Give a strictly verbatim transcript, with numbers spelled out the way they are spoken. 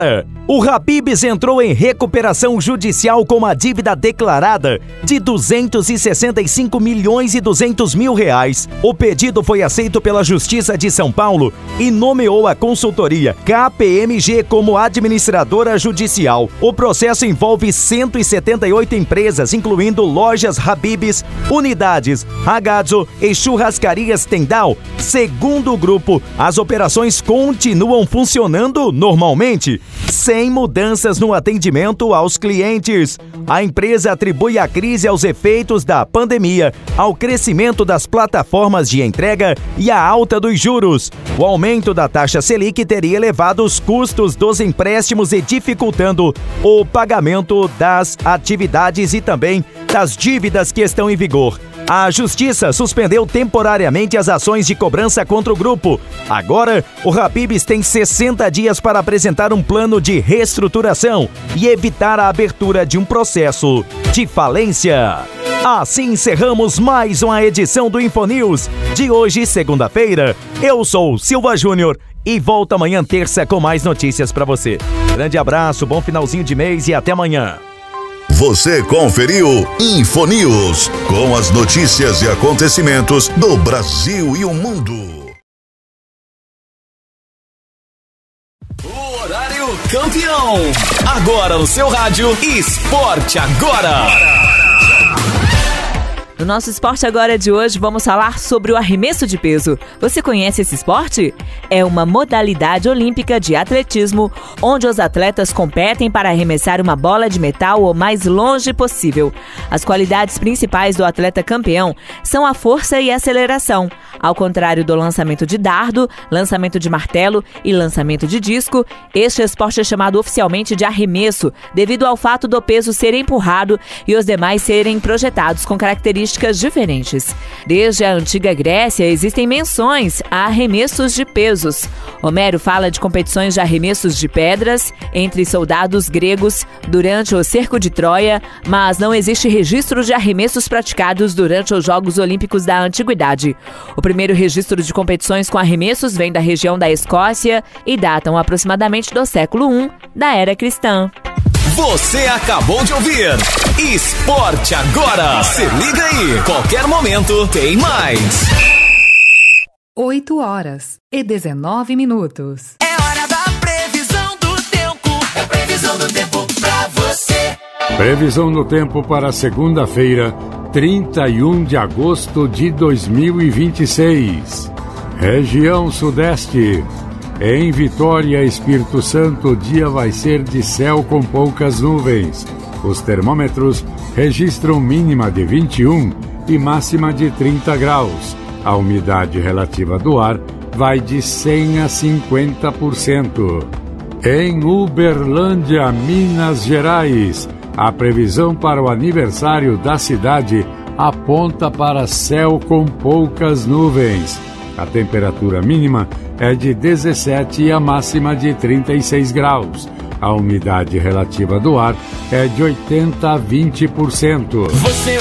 O Habib's entrou em recuperação judicial com uma dívida declarada de duzentos e sessenta e cinco milhões e duzentos mil reais. O pedido foi aceito pela Justiça de São Paulo e nomeou a consultoria K P M G como administradora judicial. O processo envolve cento e setenta e oito empresas, incluindo lojas Habib's, unidades Ragazzo e churrascarias Tendal. Segundo o grupo, as operações continuam funcionando normalmente, sem mudanças no atendimento aos clientes. A empresa atribui a crise aos efeitos da pandemia, ao crescimento das plataformas de entrega e à alta dos juros. O aumento da taxa Selic teria elevado os custos dos empréstimos e dificultando o pagamento das atividades e também das dívidas que estão em vigor. A Justiça suspendeu temporariamente as ações de cobrança contra o grupo. Agora, o Habib's tem sessenta dias para apresentar um plano de reestruturação e evitar a abertura de um processo de falência. Assim encerramos mais uma edição do Infonews de hoje, segunda-feira. Eu sou Silva Júnior e volto amanhã, terça, com mais notícias para você. Grande abraço, bom finalzinho de mês e até amanhã. Você conferiu Infonews, com as notícias e acontecimentos do Brasil e o mundo. O horário campeão. Agora no seu rádio, Esporte Agora. No nosso Esporte Agora de hoje, vamos falar sobre o arremesso de peso. Você conhece esse esporte? É uma modalidade olímpica de atletismo, onde os atletas competem para arremessar uma bola de metal o mais longe possível. As qualidades principais do atleta campeão são a força e a aceleração. Ao contrário do lançamento de dardo, lançamento de martelo e lançamento de disco, este esporte é chamado oficialmente de arremesso, devido ao fato do peso ser empurrado e os demais serem projetados com características diferentes. Desde a antiga Grécia existem menções a arremessos de pesos. Homero fala de competições de arremessos de pedras entre soldados gregos durante o cerco de Troia, mas não existe registro de arremessos praticados durante os Jogos Olímpicos da Antiguidade. O primeiro registro de competições com arremessos vem da região da Escócia e datam aproximadamente do século primeiro da Era Cristã. Você acabou de ouvir Esporte Agora. Se liga aí, qualquer momento tem mais. oito horas e dezenove minutos. É hora da previsão do tempo. É previsão do tempo pra você. Previsão do tempo para segunda-feira, trinta e um de agosto de dois mil e vinte e seis. Região Sudeste. Em Vitória, Espírito Santo, o dia vai ser de céu com poucas nuvens. Os termômetros registram mínima de vinte e um e máxima de trinta graus. A umidade relativa do ar vai de cem a cinquenta por cento. Em Uberlândia, Minas Gerais, a previsão para o aniversário da cidade aponta para céu com poucas nuvens. A temperatura mínima é de dezessete e a máxima de trinta e seis graus. A umidade relativa do ar é de oitenta a vinte por cento. Você